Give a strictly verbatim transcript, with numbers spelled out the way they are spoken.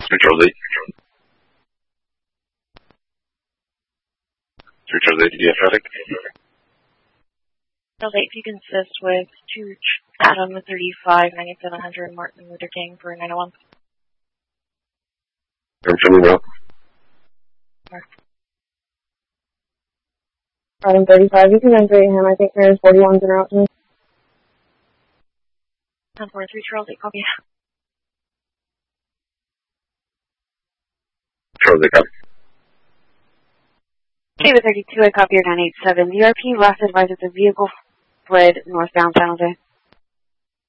Charles eight. Three Charles eight, D D F traffic. Charles eight, if you can assist with two Adam thirty-five, ninety-seven hundred, Martin Luther King for nine oh one. I'm from email. Adam thirty-five, you can enter him. I think there's forty-ones in route to me. ten four three, Charles eight, copy. Charles eight, copy. David thirty-two, I copy your nine eight seven. The R P last advised that the vehicle fled northbound San Jose.